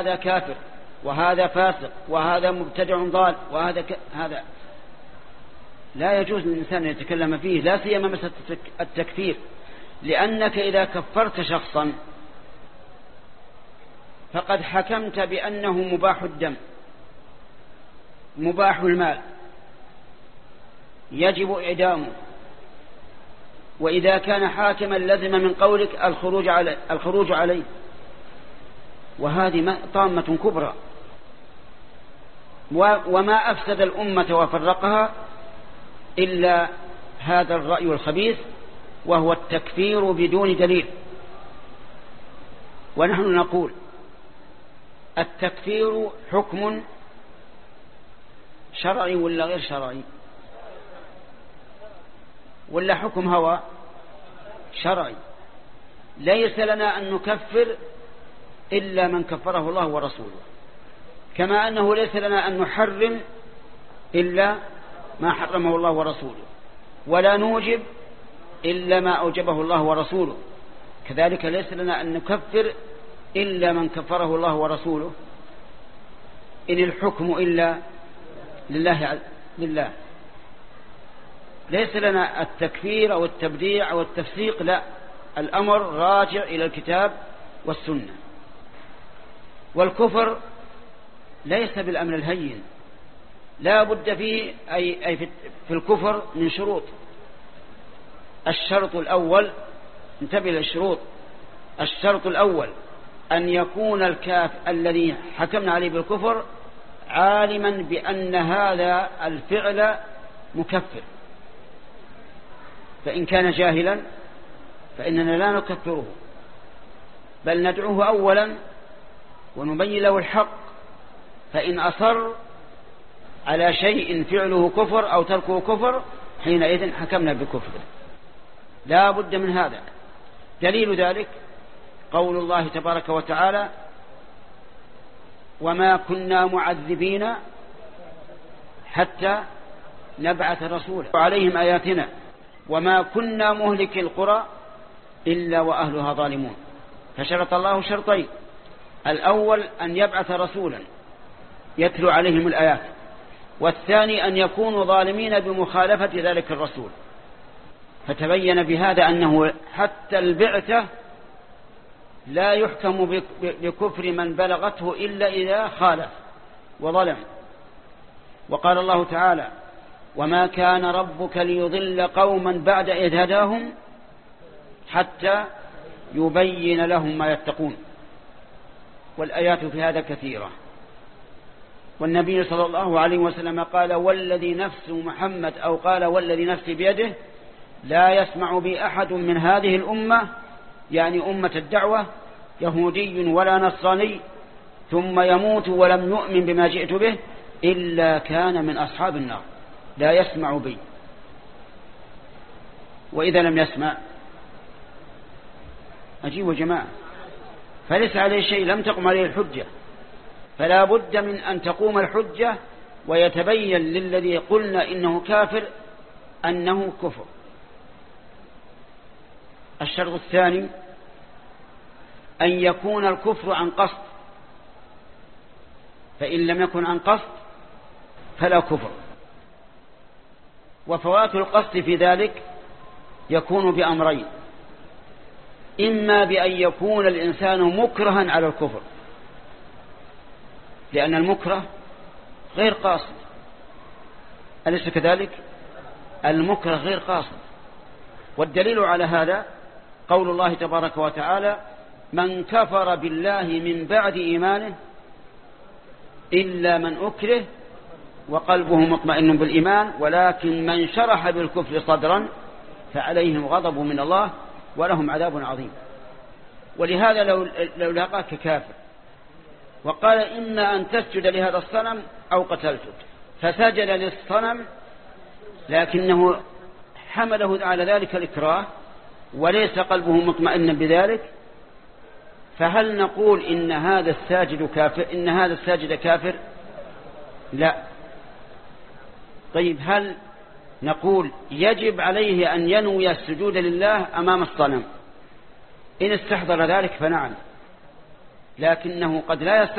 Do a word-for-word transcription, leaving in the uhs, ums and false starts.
هذا كافر وهذا فاسق وهذا مبتدع ضال وهذا ك... هذا لا يجوز للإنسان أن يتكلم فيه، لا سيما مسألة التكفير، لأنك إذا كفرت شخصا فقد حكمت بأنه مباح الدم مباح المال يجب إعدامه، وإذا كان حاكما لزم من قولك الخروج عليه, الخروج عليه وهذه طامة كبرى، وما أفسد الأمة وفرقها إلا هذا الرأي الخبيث، وهو التكفير بدون دليل. ونحن نقول التكفير حكم شرعي ولا غير شرعي، ولا حكم هوى شرعي؟ ليس لنا أن نكفر إلا من كفره الله ورسوله، كما أنه ليس لنا أن نحرم إلا ما حرمه الله ورسوله، ولا نوجب إلا ما أوجبه الله ورسوله، كذلك ليس لنا أن نكفر إلا من كفره الله ورسوله. إن الحكم إلا لله لله، ليس لنا التكفير أو التبديع أو التفسيق، لا، الأمر راجع إلى الكتاب والسنة. والكفر ليس بالأمر الهين، لا بد فيه أي, أي في الكفر من شروط. الشرط الأول، انتبه للشروط، الشرط الأول أن يكون الكاف الذي حكمنا عليه بالكفر عالما بأن هذا الفعل مكفر، فإن كان جاهلا فإننا لا نكفره، بل ندعوه أولا ونبين له الحق، فإن أصر على شيء فعله كفر أو تركه كفر حينئذ حكمنا بكفره، لا بد من هذا. دليل ذلك قول الله تبارك وتعالى: وما كنا معذبين حتى نبعث رسولا عليهم آياتنا وما كنا مهلك القرى إلا وأهلها ظالمون. فشرط الله شرطين: الأول أن يبعث رسولا يتلو عليهم الآيات، والثاني أن يكونوا ظالمين بمخالفة ذلك الرسول. فتبين بهذا أنه حتى البعثة لا يحكم بكفر من بلغته إلا إذا خالف وظلم. وقال الله تعالى: وما كان ربك ليضل قوما بعد إذ هداهم حتى يبين لهم ما يتقون. والآيات في هذا كثيرة. والنبي صلى الله عليه وسلم قال: والذي نفس محمد، أو قال: والذي نفسي بيده، لا يسمع بي أحد من هذه الأمة، يعني أمة الدعوة، يهودي ولا نصراني، ثم يموت ولم يؤمن بما جئت به إلا كان من أصحاب النار. لا يسمع بي. وإذا لم يسمع أجيب جماعة، فليس عليه شيء، لم تقم عليه الحجة، فلا بد من أن تقوم الحجة ويتبين للذي قلنا إنه كافر أنه كفر. الشرط الثاني أن يكون الكفر عن قصد، فإن لم يكن عن قصد فلا كفر. وفوات القصد في ذلك يكون بأمرين: إما بأن يكون الإنسان مكرها على الكفر، لأن المكره غير قاصد، أليس كذلك؟ المكره غير قاصد. والدليل على هذا قول الله تبارك وتعالى: من كفر بالله من بعد إيمانه إلا من أكره وقلبه مطمئن بالإيمان ولكن من شرح بالكفر صدرا فعليهم غضب من الله ولهم عذاب عظيم. ولهذا لو, لو لقاك كافر وقال: إما أن تسجد لهذا الصنم أو قتلتك، فسجد للصنم لكنه حمله على ذلك الإكراه وليس قلبه مطمئن بذلك، فهل نقول إن هذا الساجد كافر؟ إن هذا الساجد كافر؟ لا. طيب، هل نقول يجب عليه أن ينوي السجود لله أمام الصنم؟ إن استحضر ذلك فنعم، لكنه قد لا يستحضر